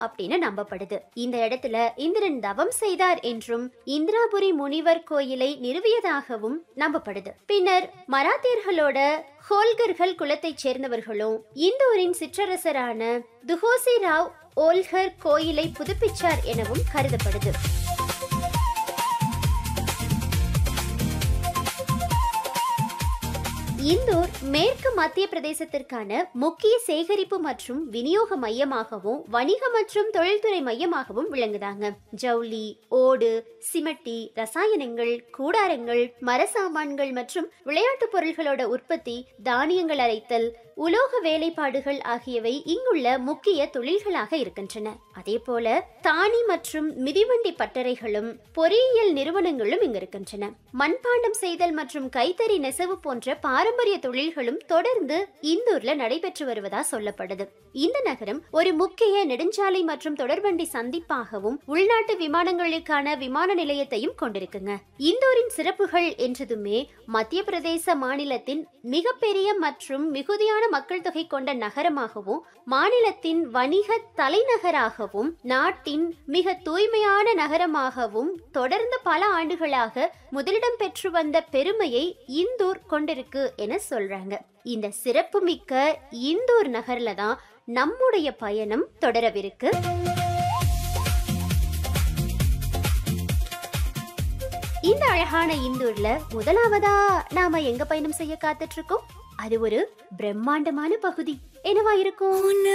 அப்படின்னு நம்பப்படுது. இந்த இடத்துல இந்திரன் தவம் செய்தார் என்றும் இந்திராபுரி முனிவர் கோயிலை நிறுவியதாகவும் நம்பப்படுது. பின்னர் மராத்தியர்களோட ஹோல்கர்கள் குலத்தைச் சேர்ந்தவர்களும் இந்தூரின் சிற்றரசரான துஹோசி ராவ் ஓல்கர் கோயிலை புதுப்பிச்சார் எனவும் கருதப்படுது. இந்தூர் மேற்கு மத்திய பிரதேசத்திற்கான முக்கிய சேகரிப்பு மற்றும் விநியோக மையமாகவும் வணிக மற்றும் தொழில்துறை மையமாகவும் விளங்குதாங்க. ஜவுளி, ஓடு, சிமெட்டி, ரசாயனங்கள், கூடாரங்கள், மர சாமான்கள் மற்றும் விளையாட்டு பொருள்களோட உற்பத்தி, தானியங்கள் அரைத்தல், உலோக வேலைப்பாடுகள் ஆகியவை இங்குள்ள முக்கிய தொழில்களாக இருக்கின்றன. அதே போல தானி மற்றும் மிதிவண்டி பட்டறைகளும் பொறியியல் நிறுவனங்களும் இங்கு இருக்கின்றன. மண்பாண்டம் செய்தல் மற்றும் கைத்தறி நெசவு போன்ற பாரம்பரிய தொழில்களும் தொடர்ந்து இந்தூர்ல நடைபெற்று வருவதா சொல்லப்படுது. இந்த நகரம் ஒரு முக்கிய நெடுஞ்சாலை மற்றும் தொடர்வண்டி சந்திப்பாகவும் உள்நாட்டு விமானங்களுக்கான விமான நிலையத்தையும் கொண்டிருக்குங்க. இந்தூரின் சிறப்புகள் என்றதுமே மத்திய பிரதேச மாநிலத்தின் மிகப்பெரிய மற்றும் மிகுதியான மக்கள் தொகை கொண்ட நகரமாகவும், மாநிலத்தின் வணிக தலைநகராகவும், நாட்டின் மிக தூய்மையான நகரமாகவும் தொடர்ந்து பல ஆண்டுகளாக முதலிடம் பெற்று வந்த பெருமையை இந்தூர் கொண்டிருக்கு என சொல்றாங்க. இந்த சிறப்புமிக்க இந்தூர் நகர்ல தான் நம்முடைய பயணம் தொடரவிருக்கு. இந்த அழகான இந்தூர்ல முதலாவதா நாம எங்க பயணம் செய்ய காத்துட்டு இருக்கோம்? அது ஒரு பிரம்மாண்டமான பகுதி. என்னவா இருக்கும்?